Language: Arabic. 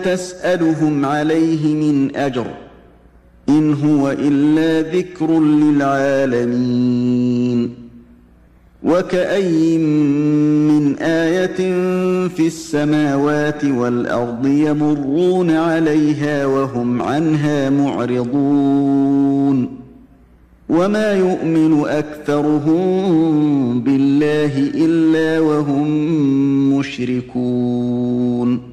تسألهم عليه من أجر إن هو إلا ذكر للعالمين وكأي من آية في السماوات والأرض يمرون عليها وهم عنها معرضون وما يؤمن أكثرهم بالله إلا وهم مشركون